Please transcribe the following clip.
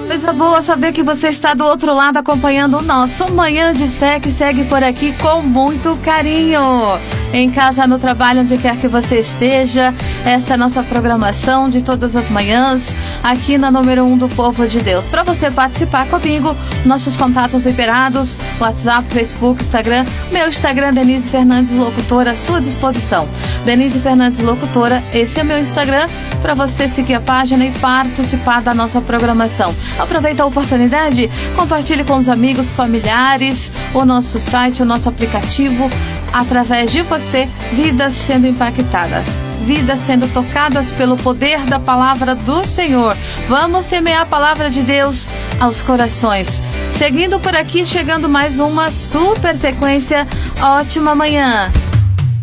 Coisa boa saber que você está do outro lado acompanhando o nosso Manhã de Fé, que segue por aqui com muito carinho. Em casa, no trabalho, onde quer que você esteja, essa é a nossa programação de todas as manhãs, aqui na número 1 do Povo de Deus. Para você participar comigo, nossos contatos liberados, WhatsApp, Facebook, Instagram. Meu Instagram, Denise Fernandes Locutora, à sua disposição. Denise Fernandes Locutora, esse é meu Instagram, para você seguir a página e participar da nossa programação. Aproveita a oportunidade, compartilhe com os amigos, familiares, o nosso site, o nosso aplicativo. Através de você, vidas sendo impactadas, vidas sendo tocadas pelo poder da palavra do Senhor. Vamos semear a palavra de Deus aos corações. Seguindo por aqui, chegando mais uma super sequência. Ótima manhã!